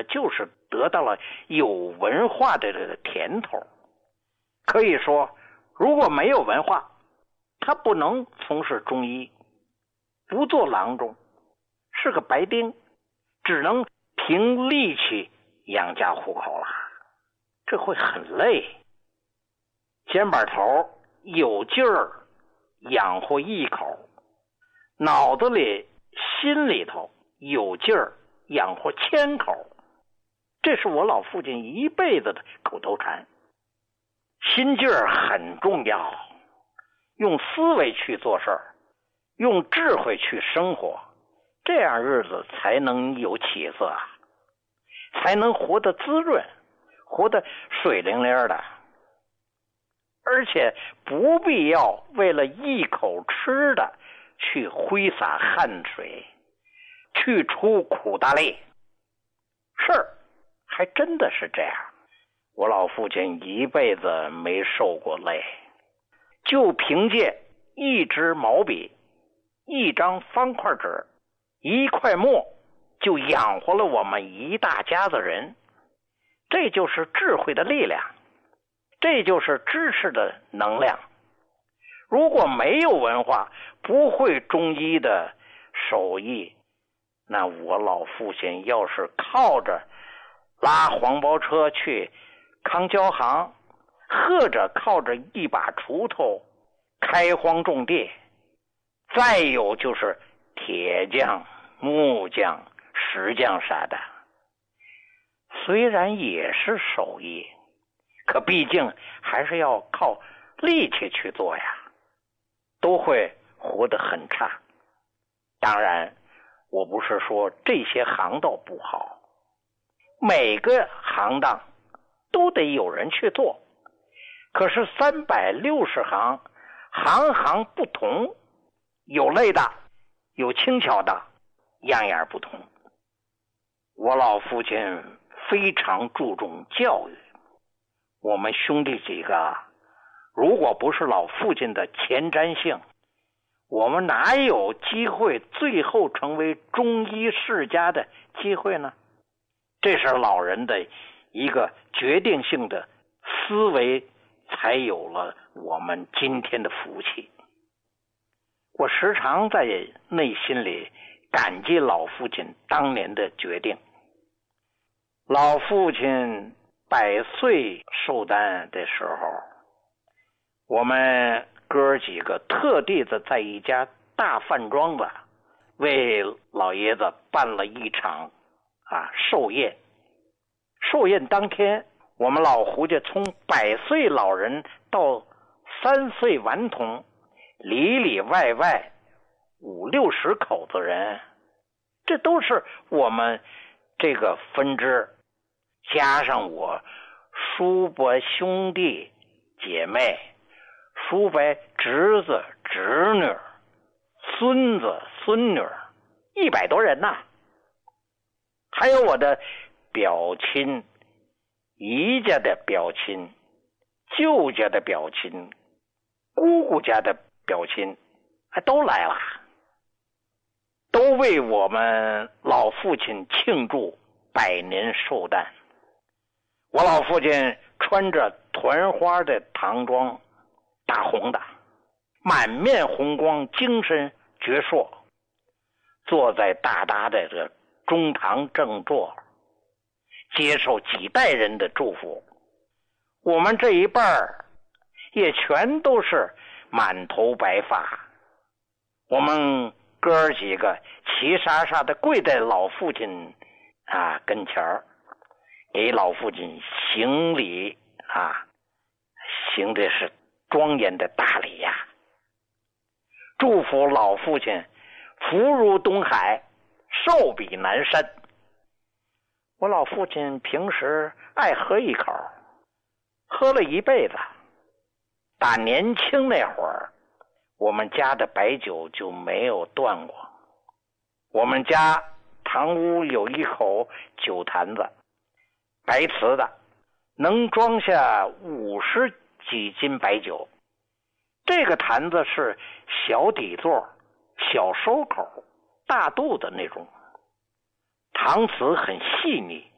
就是得到了有文化的这个甜头。可以说，如果没有文化，他不能从事中医，不做郎中，是个白丁，只能凭力气养家糊口了，这会很累。肩膀头有劲儿养活一口，脑子里心里头有劲儿养活1000口，这是我老父亲一辈子的口头禅。心劲儿很重要，用思维去做事儿，用智慧去生活，这样日子才能有起色，才能活得滋润，活得水灵灵的。而且不必要为了一口吃的去挥洒汗水，去出苦大力。事儿还真的是这样，我老父亲一辈子没受过累，就凭借一支毛笔，一张方块纸，一块墨，就养活了我们一大家子人。这就是智慧的力量，这就是知识的能量。如果没有文化，不会中医的手艺，那我老父亲要是靠着拉黄包车去康交行，或者靠着一把锄头开荒种地，再有就是铁匠、木匠、石匠啥的，虽然也是手艺，可毕竟还是要靠力气去做呀，都会活得很差。当然，我不是说这些行当不好，每个行当都得有人去做，可是360行，行行不同，有累的，有轻巧的，样样不同。我老父亲非常注重教育，我们兄弟几个，如果不是老父亲的前瞻性，我们哪有机会最后成为中医世家的机会呢？这是老人的一个决定性的思维，才有了我们今天的福气。我时常在内心里感激老父亲当年的决定。老父亲100岁寿诞的时候，我们哥几个特地的在一家大饭庄子为老爷子办了一场寿宴。寿宴当天，我们老胡家从100岁老人到3岁顽童，里里外外50-60口子人，这都是我们这个分支，加上我叔伯兄弟姐妹，叔伯侄子侄女，孙子孙女，100多人呐。还有我的表亲，姨家的表亲，舅家的表亲，姑姑家的表亲，都来了，都为我们老父亲庆祝100年寿诞。我老父亲穿着团花的唐装，大红的，满面红光，精神矍铄，坐在大大的这中堂正座，接受几代人的祝福。我们这一辈儿也全都是满头白发，我们哥几个齐沙沙的跪在老父亲跟前儿，给老父亲行礼行的是庄严的大礼呀，祝福老父亲福如东海，寿比南山。我老父亲平时爱喝一口，喝了一辈子。打年轻那会儿，我们家的白酒就没有断过。我们家堂屋有一口酒坛子，白瓷的，能装下50几斤白酒。这个坛子是小底座，小收口，大肚子那种，搪瓷很细腻，